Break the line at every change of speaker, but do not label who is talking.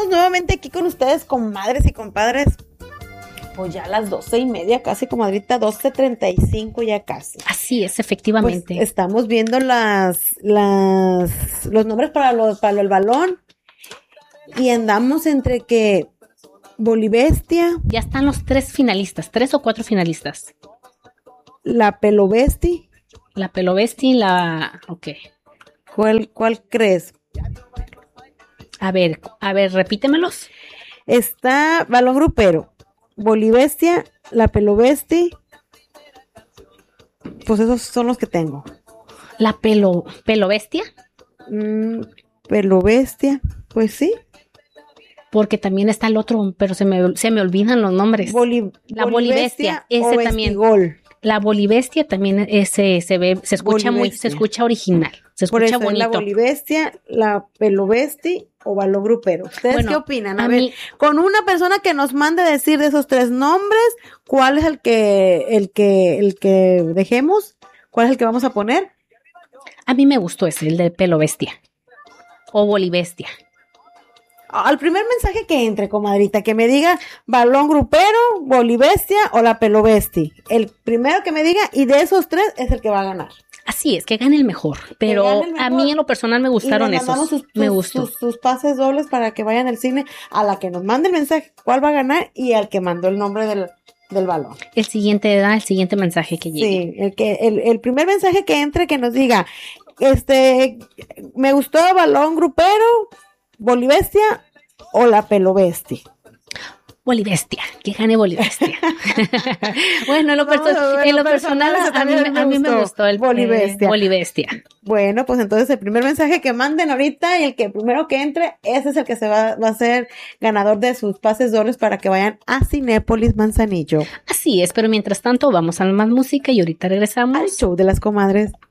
estamos nuevamente aquí con ustedes, comadres y compadres. Pues ya a las 12:30, casi, comadrita, 12:35 ya casi.
Así es, efectivamente.
Pues estamos viendo los nombres para el balón. Y andamos entre que Bolibestia.
Ya están los 3 o 4 finalistas.
La Pelovesti.
La Pelovesti, ok.
¿Cuál crees?
A ver, repítemelos.
Está balón grupero, Bolibestia, la Pelovesti. Pues esos son los que tengo.
La Pelovestia.
Pelovestia, pues sí.
Porque también está el otro, pero se me olvidan los nombres. La Bolibestia, ese también. La Bolibestia también se escucha original, se escucha bonito.
La Bolibestia, la Pelovesti o balón grupero. ¿Ustedes qué opinan? A ver, con una persona que nos mande decir de esos 3 nombres, ¿cuál es el que dejemos? ¿Cuál es el que vamos a poner?
A mí me gustó ese, el de Pelovestia o Bolibestia.
Al primer mensaje que entre, comadrita, que me diga balón grupero, Bolibestia o la Pelovesti. El primero que me diga, y de esos 3 es el que va a ganar.
Así es, que gane el mejor. Pero a mí en lo personal me gustaron esos. Me gustó.
Sus pases dobles para que vayan al cine, a la que nos mande el mensaje cuál va a ganar y al que mandó el nombre del balón.
El siguiente mensaje que llegue.
Sí, el primer mensaje que entre, que nos diga, me gustó balón grupero, Bolibestia o la Pelovesti.
Bolibestia, que gane Bolibestia. Bueno, en lo personal a mí me gustó el Bolibestia.
Bueno, pues entonces el primer mensaje que manden ahorita y el primero que entre, ese es el que va a ser ganador de sus pases dobles para que vayan a Cinépolis Manzanillo.
Así es, pero mientras tanto vamos a más música y ahorita regresamos
al show de las comadres.